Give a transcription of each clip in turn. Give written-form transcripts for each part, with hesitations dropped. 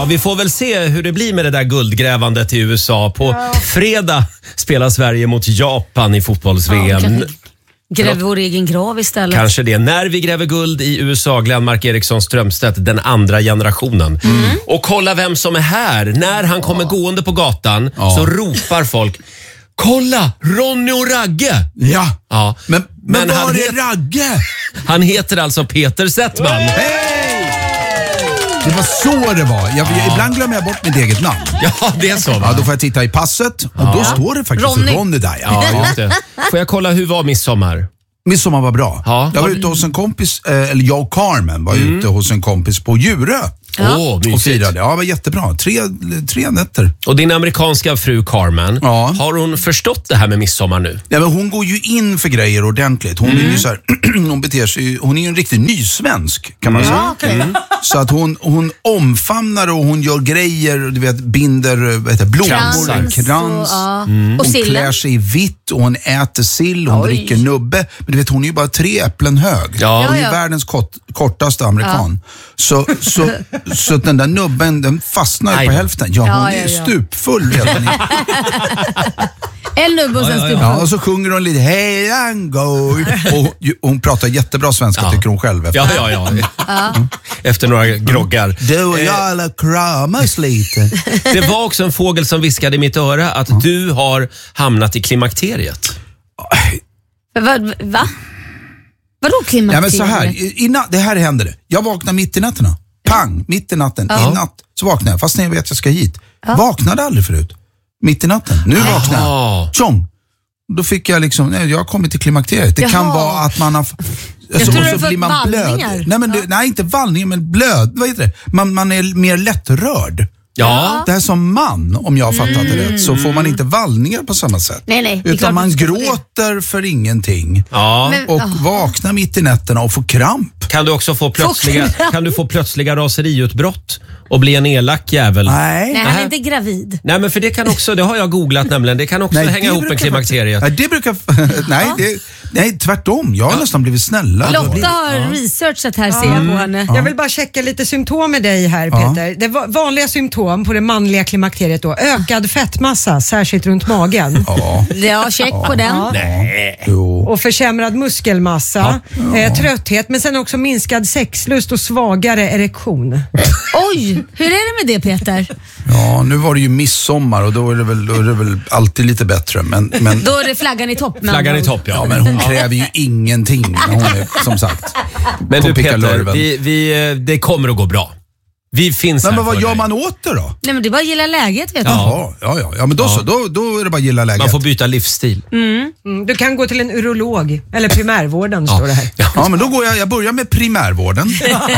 Ja, vi får väl se hur det blir med det där guldgrävandet i USA. På fredag spelar Sverige mot Japan i fotbolls-VM. Gräver vår egen grav istället. Kanske det. När vi gräver guld i USA, Glenmark Eriksson Strömstedt, den andra generationen. Och kolla vem som är här. När han kommer gående på gatan så ropar folk: kolla, Ronny och Ragge! Ja. Men var är Ragge? Han heter alltså Peter Settman. Hey! Det var så det var. Ibland glömmer jag bort mitt eget namn. Ja, det är så, va? Ja, då får jag titta i passet och då står det faktiskt Ronny där. Ja, just det. Får jag kolla, hur var midsommar? Midsommar var bra. Ja. Jag var ute hos en kompis, eller jag och Carmen var ute hos en kompis på Djurö. Och firade. Ja, det var jättebra. Tre nätter. Och din amerikanska fru Carmen, har hon förstått det här med midsommar nu? Ja, men hon går ju in för grejer ordentligt. Hon är ju så här, hon beter sig, hon är ju en riktig nysvensk kan man säga. Så att hon omfamnar och hon gör grejer, du vet, binder blommor, krans. Och hon klär sig i vitt och hon äter sill, hon dricker nubbe. Men du vet, hon är ju bara 3 äpplen hög. Hon är världens kortaste amerikan. Så den där nubben, den fastnar ju på hälften. Ja, hon är stupfull redan. En nubbe och sen stupfull. Ja, och så sjunger hon lite Hey and go. Och hon pratar jättebra svenska, tycker hon själv. Efter några groggar. Du och jag alla kramas lite. Det var också en fågel som viskade i mitt öra att du har hamnat i klimakteriet. Va? Vadå klimakteriet? Ja, men så här, det här händer det. Jag vaknar mitt i nätterna. Pang, mitt i natten. I natt så vaknar jag, fast när jag vet att jag ska hit. Vaknade aldrig förut. Mitt i natten. Nu vaknar jag. Tjong. Då fick jag liksom, jag har kommit till klimakteriet. Det kan vara att man har... Jag tror du blir man blöd. Nej, inte vallningar, men blöd. Vad heter det? Man är mer lättrörd. Ja. Det här som man, om jag har fattat det rätt, så får man inte vallningar på samma sätt. Nej, utan man gråter för ingenting. Och vaknar mitt i nätterna och får kramp. Kan du också få plötsliga raseriutbrott och bli en elak jävel? Nej, han är inte gravid. Nej, men för det kan också, det har jag googlat nämligen, det kan också hänga ihop med klimakteriet. Nej, det brukar... Nej, tvärtom. Jag har nästan blivit snällare. Lotta har researchat här, ser jag på henne. Jag vill bara checka lite symptom med dig här, Peter. Det var vanliga symptom på det manliga klimakteriet då. Ökad fettmassa, särskilt runt magen. Ja, check på den. Och försämrad muskelmassa, trötthet, men sen också minskad sexlust och svagare erektion. Oj, hur är det med det, Peter? Ja, nu var det ju midsommar och då är det väl alltid lite bättre. Men då är det flaggan i topp. Flaggan i topp, ja. Men hon kräver ju ingenting när hon är, som sagt. Men du Peter, det kommer att gå bra. Vi finns här. Men vad gör man åt det då? Nej, men det är bara att gilla läget, vet du. Ja, men då är det bara att gilla läget. Man får byta livsstil. Du kan gå till en urolog eller primärvården, står det här. Ja, men då går jag börjar med primärvården.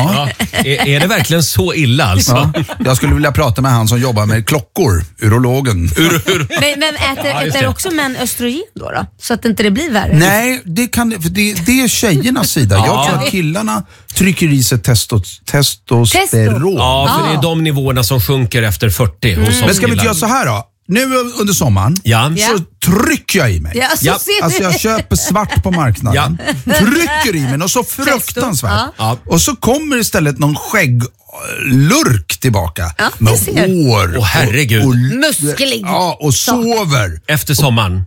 Är det verkligen så illa alltså? Jag skulle vilja prata med han som jobbar med klockor, urologen. Men äter också män östrogen då? Så att inte det blir värre? Nej, det är tjejernas sida. Jag tror att killarna trycker i sig testosteron. Ja, för det är de nivåerna som sjunker efter 40 hos oss. Men ska vi inte göra så här då? Nu under sommaren så trycker jag i mig. Alltså jag köper svart på marknaden. Trycker i mig och så fruktansvärt. Och så kommer istället någon skägglurk tillbaka. Med hår. Herregud. Musklig. Och sover. Efter sommaren.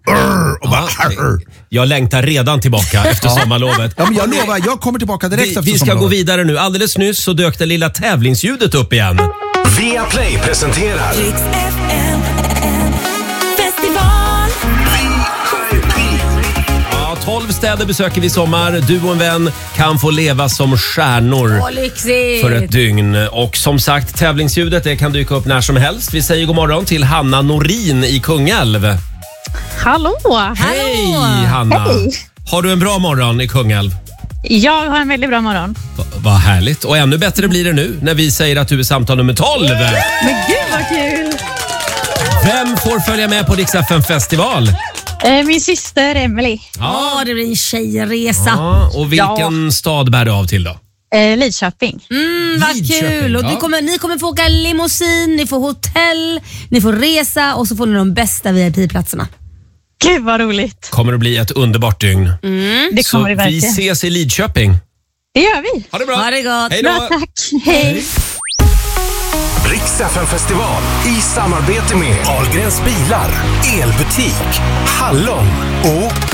Jag längtar redan tillbaka efter sommarlovet. Ja, men jag lovar, jag kommer tillbaka direkt efter sommarlovet. Vi ska gå vidare nu. Alldeles nyss så dök det lilla tävlingsljudet upp igen. Viaplay presenterar Rix FM Festival. 12 städer besöker vi i sommar. Du och en vän kan få leva som stjärnor för ett dygn. Och som sagt, tävlingsljudet det kan dyka upp när som helst. Vi säger god morgon till Hanna Norin i Kungälv. Hallå! Hej Hanna! Hej. Har du en bra morgon i Kungälv? Jag har en väldigt bra morgon. Vad härligt. Och ännu bättre blir det nu när vi säger att du är samtal nummer 12. Men gud vad kul! Vem får följa med på Rix FM festival? Min syster Emily. Det blir en tjejresa. Och vilken stad bär du av till då? Lidköping. Vad kul. Och ni kommer få åka limousin, ni får hotell, ni får resa och så får ni de bästa VIP-platserna. Gud vad roligt. Kommer att bli ett underbart dygn. Det kommer det verkligen. Vi ses i Lidköping. Det gör vi. Ha det bra. Ha det gott. Hej då. Bra, tack. Hej. Rix FM-festival i samarbete med Ahlgrens bilar, elbutik, Hallon och